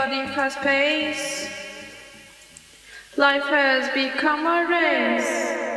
everybody fast pace. Life has become a race.